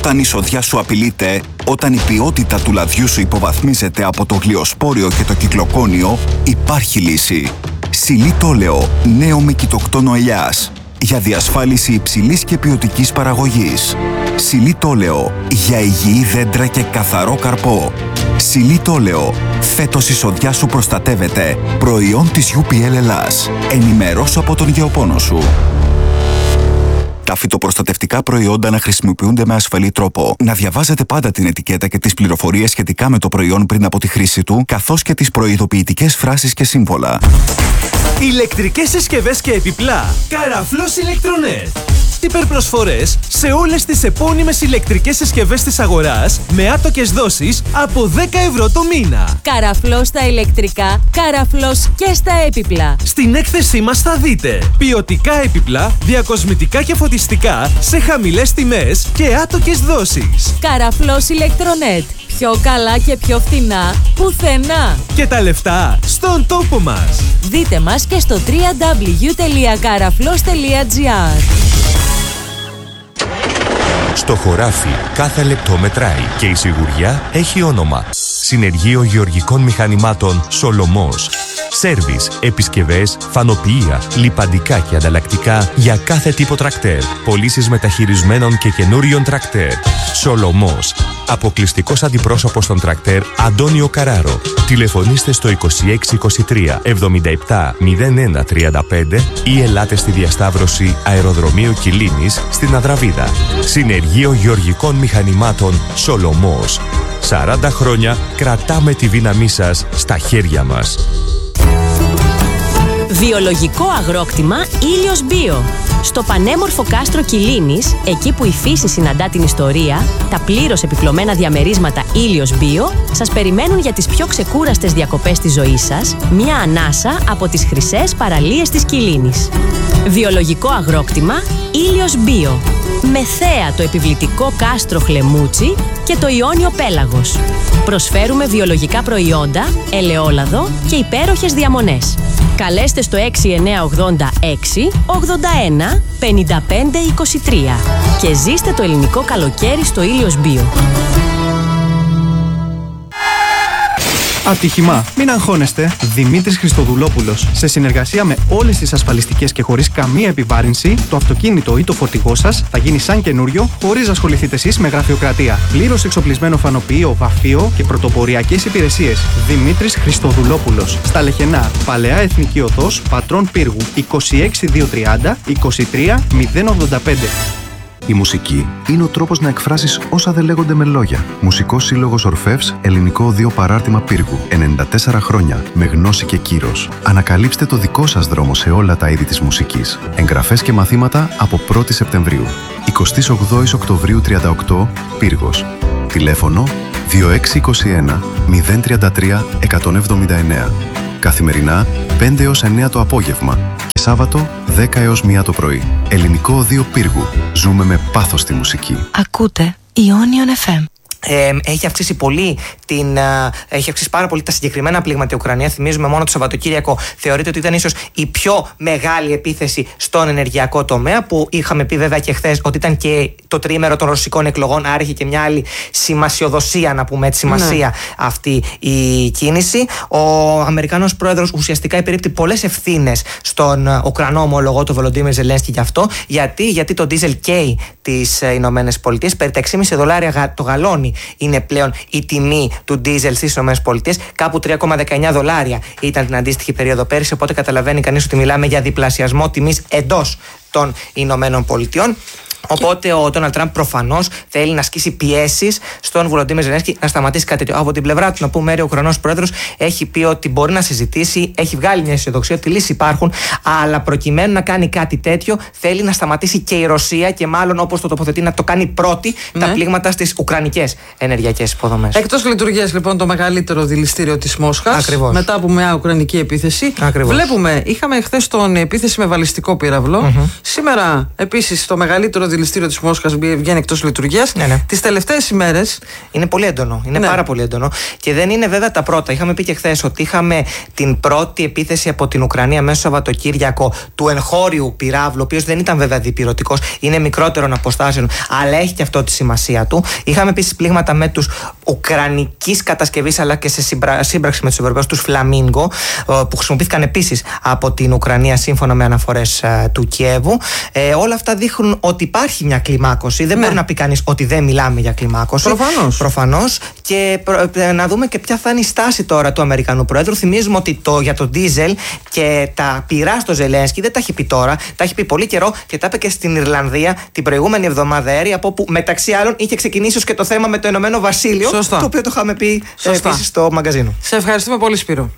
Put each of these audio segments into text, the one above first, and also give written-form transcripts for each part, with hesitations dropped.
Όταν η σοδιά σου απειλείται, όταν η ποιότητα του λαδιού σου υποβαθμίζεται από το γλυοσπόριο και το κυκλοκόνιο, υπάρχει λύση. Xylitoleo, νέο με κοιτοκτόνο ελιάς. Για διασφάλιση υψηλής και ποιοτικής παραγωγής. Xylitoleo, για υγιή δέντρα και καθαρό καρπό. Xylitoleo, φέτος η σοδιά σου προστατεύεται. Προϊόν της UPL Ελλάς. Ενημερώσου από τον γεωπόνο σου. Τα φυτοπροστατευτικά προϊόντα να χρησιμοποιούνται με ασφαλή τρόπο. Να διαβάζετε πάντα την ετικέτα και τις πληροφορίες σχετικά με το προϊόν πριν από τη χρήση του, καθώς και τις προειδοποιητικές φράσεις και σύμβολα. Ηλεκτρικές συσκευές και επιπλά. Καραφλός Ηλεκτρονέτ. Υπερπροσφορές σε όλες τις επώνυμες ηλεκτρικές συσκευές της αγοράς με άτοκες δόσεις από 10 ευρώ το μήνα. Καραφλός στα ηλεκτρικά, καραφλός και στα έπιπλα. Στην έκθεσή μας θα δείτε ποιοτικά έπιπλα, διακοσμητικά και φωτιστικά σε χαμηλές τιμές και άτοκες δόσεις. Καραφλός Ηλεκτρονέτ. Πιο καλά και πιο φθηνά πουθενά. Και τα λεφτά στον τόπο μας. Δείτε μας και στο www.karaflos.gr. Στο χωράφι κάθε λεπτό μετράει και η σιγουριά έχει όνομα. Συνεργείο Γεωργικών Μηχανημάτων Σολομός. Σέρβις, επισκευές, φανοποιεία, λιπαντικά και ανταλλακτικά για κάθε τύπο τρακτέρ. Πωλήσεις μεταχειρισμένων και καινούριων τρακτέρ. Σολομός. Αποκλειστικός αντιπρόσωπος των τρακτέρ Αντώνιο Καράρο. Τηλεφωνήστε στο 2623 77 01 35 ή ελάτε στη διασταύρωση Αεροδρομίου Κιλίνης στην Αδραβίδα. Συνεργείο Γεωργικών Μηχανημάτων Σολομός. 40 χρόνια κρατάμε τη δύναμή σας στα χέρια μας. Βιολογικό αγρόκτημα Ήλιος Μπίο. Στο πανέμορφο κάστρο Κιλίνης, εκεί που η φύση συναντά την ιστορία, τα πλήρως επιπλωμένα διαμερίσματα Ήλιος Μπίο σας περιμένουν για τις πιο ξεκούραστες διακοπές της ζωής σας, μια ανάσα από τις χρυσές παραλίες της Κιλίνης. Βιολογικό αγρόκτημα Ήλιος Μπίο. Με θέα το επιβλητικό κάστρο Χλεμούτσι και το Ιόνιο Πέλαγος. Προσφέρουμε βιολογικά προϊόντα, ελαιόλαδο και υπέροχες διαμονές. Καλέστε στο 6986 81 55 23 και ζήστε το ελληνικό καλοκαίρι στο Ήλιος Μπίο. Ατύχημα. Μην αγχώνεστε. Δημήτρης Χριστοδουλόπουλος. Σε συνεργασία με όλες τις ασφαλιστικές και χωρίς καμία επιβάρυνση, το αυτοκίνητο ή το φορτηγό σας θα γίνει σαν καινούριο, χωρίς να ασχοληθείτε εσείς με γραφειοκρατία. Πλήρως εξοπλισμένο φανοποιείο, βαφείο και πρωτοποριακές υπηρεσίες. Δημήτρης Χριστοδουλόπουλος. Στα Λεχενά, Παλαιά Εθνική Οδός, Πατρών Πύργου, 26230 23 085. Η μουσική είναι ο τρόπος να εκφράσεις όσα δεν λέγονται με λόγια. Μουσικός Σύλλογος Ορφεύς, Ελληνικό Οδείο Παράρτημα Πύργου. 94 χρόνια, με γνώση και κύρος. Ανακαλύψτε το δικό σας δρόμο σε όλα τα είδη της μουσικής. Εγγραφές και μαθήματα από 1η Σεπτεμβρίου. 28 Οκτωβρίου 38, Πύργος. Τηλέφωνο 2621 033 179. Καθημερινά 5 έως 9 το απόγευμα και Σάββατο 10 έως 1 το πρωί. Ελληνικό Οδείο Πύργου. Ζούμε με πάθος τη μουσική. Ακούτε Ionion FM. Έχει αυξήσει πάρα πολύ τα συγκεκριμένα πλήγματα η Ουκρανία. Θυμίζουμε μόνο το Σαββατοκύριακο θεωρείται ότι ήταν ίσως η πιο μεγάλη επίθεση στον ενεργειακό τομέα, που είχαμε πει βέβαια και χθες ότι ήταν και το τριήμερο των ρωσικών εκλογών, άρα είχε και μια άλλη σημασιοδοσία, να πούμε έτσι, σημασία αυτή η κίνηση. Ο Αμερικανός πρόεδρος ουσιαστικά υπερίπτει πολλές ευθύνες στον Ουκρανό ομολογό, τον Βολοντίμιρ Ζελένσκι, γι' αυτό. Γιατί το diesel καίει τις Ηνωμένες Πολιτείες. Περί τα $6,5 το γαλόνι είναι πλέον η τιμή του ντίζελ στις ΗΠΑ. Κάπου $3,19 ήταν την αντίστοιχη περίοδο πέρυσι. Οπότε καταλαβαίνει κανείς ότι μιλάμε για διπλασιασμό τιμής εντός των Ηνωμένων Πολιτειών. Οπότε ο Ντόναλντ Τραμπ προφανώς θέλει να ασκήσει πιέσεις στον Βολοντίμιρ Ζελένσκι να σταματήσει κάτι τέτοιο. Από την πλευρά του, να πούμε, ο Ουκρανός πρόεδρος έχει πει ότι μπορεί να συζητήσει, έχει βγάλει μια αισιοδοξία ότι λύσεις υπάρχουν, αλλά προκειμένου να κάνει κάτι τέτοιο θέλει να σταματήσει και η Ρωσία και μάλλον, όπως το τοποθετεί, να το κάνει πρώτη τα πλήγματα στις ουκρανικές ενεργειακές υποδομές. Εκτός λειτουργίας, λοιπόν, το μεγαλύτερο δηληστήριο της Μόσχας. Ακριβώς. Μετά από μια ουκρανική επίθεση. Ακριβώς. Βλέπουμε, είχαμε χθες τον επίθεση με βαλιστικό πύραυλο. Σήμερα επίσης το μεγαλύτερο δηληστήριο της Μόσχας βγαίνει εκτός λειτουργίας. Ναι. Τις τελευταίες ημέρες. Είναι πολύ έντονο. Είναι πάρα πολύ έντονο. Και δεν είναι βέβαια τα πρώτα. Είχαμε πει και χθες ότι είχαμε την πρώτη επίθεση από την Ουκρανία μέσα στο Σαββατοκύριακο του εγχώριου πυράβλου, ο οποίος δεν ήταν βέβαια διπυρωτικός, είναι μικρότερων αποστάσεων, αλλά έχει και αυτό τη σημασία του. Είχαμε επίσης πλήγματα με τους ουκρανικής κατασκευής, αλλά και σε σύμπραξη με τους Ευρωπαίους, τους Φλαμίνγκο, που χρησιμοποιήθηκαν επίσης από την Ουκρανία σύμφωνα με αναφορές του Κιέβου. Όλα αυτά δείχνουν ότι υπάρχει μια κλιμάκωση. Δεν μπορεί να πει κανείς ότι δεν μιλάμε για κλιμάκωση. Προφανώς. Και να δούμε και ποια θα είναι η στάση τώρα του Αμερικανού Προέδρου. Θυμίζουμε ότι για το ντίζελ και τα πυρά στο Ζελένσκι δεν τα έχει πει τώρα, τα έχει πει πολύ καιρό και τα είπε και στην Ιρλανδία την προηγούμενη εβδομάδα αέρια, από όπου μεταξύ άλλων είχε ξεκινήσει και το θέμα με το Ηνωμένο Βασίλειο, το οποίο το είχαμε πει επίσης στο μαγκαζίνο. Σε ευχαριστούμε πολύ, Σπύρο.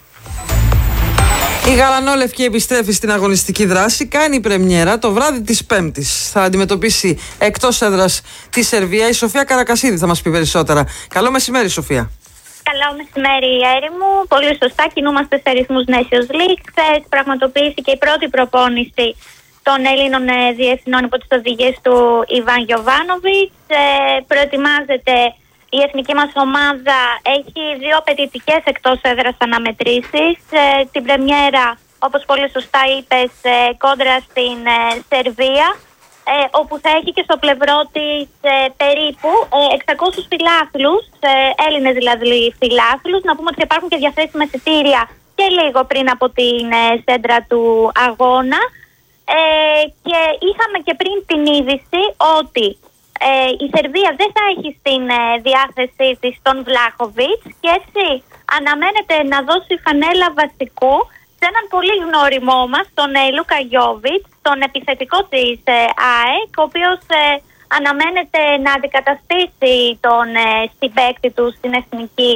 Η γαλανόλευκη επιστρέφει στην αγωνιστική δράση, κάνει πρεμιέρα το βράδυ της Πέμπτης. Θα αντιμετωπίσει εκτός έδρας τη Σερβία. Η Σοφία Καρακασίδη θα μας πει περισσότερα. Καλό μεσημέρι, Σοφία. Καλό μεσημέρι, Έρη μου. Πολύ σωστά, κινούμαστε σε ρυθμούς Nations League. Χθες πραγματοποιήθηκε η πρώτη προπόνηση των Ελλήνων διεθνών υπό τις οδηγίες του Ιβάν Γιοβάνοβιτς. Προετοιμάζεται η εθνική μας ομάδα, έχει 2 απαιτητικές εκτός έδρας αναμετρήσεις. Την πρεμιέρα, όπως πολύ σωστά είπες, κόντρα στην Σερβία, όπου θα έχει και στο πλευρό της περίπου 600 φιλάθλους, Έλληνες δηλαδή φιλάθλους. Να πούμε ότι υπάρχουν και διαθέσιμα εισιτήρια και λίγο πριν από την σέντρα του αγώνα. Και είχαμε και πριν την είδηση ότι η Σερβία δεν θα έχει στην διάθεσή της τον Βλάχοβιτς και έτσι αναμένεται να δώσει φανέλα βασικού σε έναν πολύ γνώριμό μας, τον Λούκα Γιόβιτς, τον επιθετικό της ΑΕΚ, ο οποίος αναμένεται να αντικαταστήσει τον συμπαίκτη του στην εθνική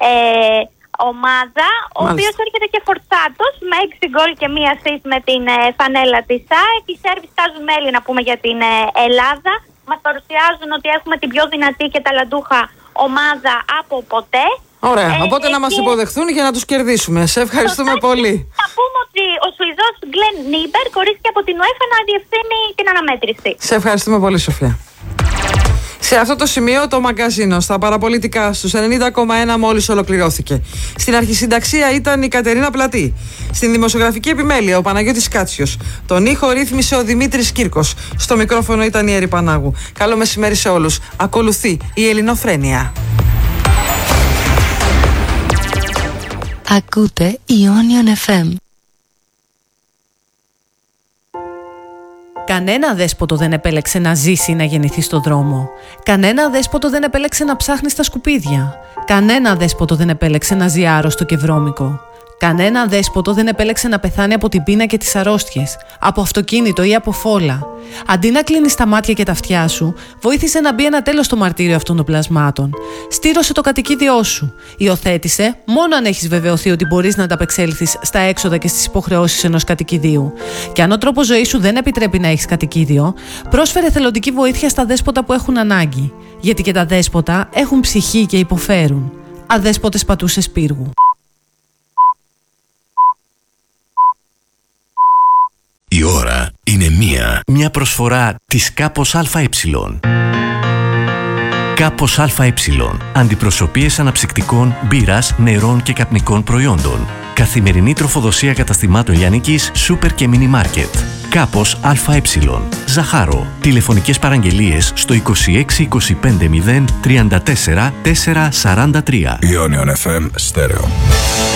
ομάδα, ο οποίος έρχεται και φορτσάτος με 6 γκολ και 1 assist με την φανέλα της ΑΕΚ. Οι Σέρβοι στάζουν μέλη, να πούμε, για την Ελλάδα. Μας παρουσιάζουν ότι έχουμε την πιο δυνατή και ταλαντούχα ομάδα από ποτέ. Ωραία, οπότε να μας υποδεχθούν για να τους κερδίσουμε. Σε ευχαριστούμε πολύ. Θα πούμε ότι ο Σουηδός Γκλεν Νίμπερ ορίστηκε από την UEFA να διευθύνει την αναμέτρηση. Σε ευχαριστούμε πολύ, Σοφία. Σε αυτό το σημείο το μαγκαζίνο στα παραπολιτικά στους 90,1 μόλις ολοκληρώθηκε. Στην αρχισυνταξία ήταν η Κατερίνα Πλατή. Στην δημοσιογραφική επιμέλεια ο Παναγιώτης Κάτσιος. Τον ήχο ρύθμισε ο Δημήτρης Κύρκος. Στο μικρόφωνο ήταν η Έρη Πανάγου. Καλό μεσημέρι σε όλους. Ακολουθεί η Ελληνοφρένεια. Ακούτε Ionian FM. Κανένα δέσποτο δεν επέλεξε να ζήσει ή να γεννηθεί στον δρόμο. Κανένα δέσποτο δεν επέλεξε να ψάχνει στα σκουπίδια. Κανένα δέσποτο δεν επέλεξε να ζει άρρωστο και βρώμικο. Κανένα δέσποτο δεν επέλεξε να πεθάνει από την πείνα και τις αρρώστιες, από αυτοκίνητο ή από φόλα. Αντί να κλείνεις τα μάτια και τα αυτιά σου, βοήθησε να μπει ένα τέλος στο μαρτύριο αυτών των πλασμάτων. Στήρωσε το κατοικίδιό σου. Υιοθέτησε μόνο αν έχεις βεβαιωθεί ότι μπορείς να ανταπεξέλθεις στα έξοδα και στις υποχρεώσεις ενός κατοικιδίου. Και αν ο τρόπος ζωής σου δεν επιτρέπει να έχεις κατοικίδιο, πρόσφερε θελοντική βοήθεια στα δέσποτα που έχουν ανάγκη. Γιατί και τα δέσποτα έχουν ψυχή και υποφέρουν. Αδέσποτες πατούσες πύργου. Η ώρα είναι μια προσφορά της Κάπος ΑΕ. Κάπος ΑΕ. Αντιπροσωπείες αναψυκτικών, μπύρας, νερών και καπνικών προϊόντων. Καθημερινή τροφοδοσία καταστημάτων λιανικής, σούπερ και μίνι μάρκετ. Κάπος ΑΕ. Ζαχάρο. Τηλεφωνικές παραγγελίες στο 26 25 0 34 443. Ionian FM Stereo.